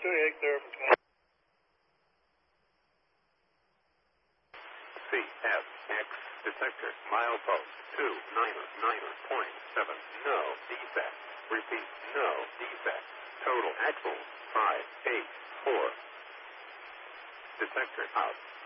clear for 20. CFX detector, milepost 299.7, no defect. Repeat, no defect. Total axle 584. Detector out.